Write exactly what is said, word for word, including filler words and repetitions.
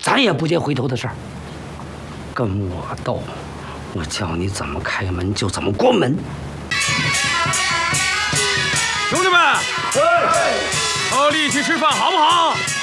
咱也不接回头的事儿。跟我斗，我教你怎么开门就怎么关门。 兄弟们，靠力气吃饭好不好？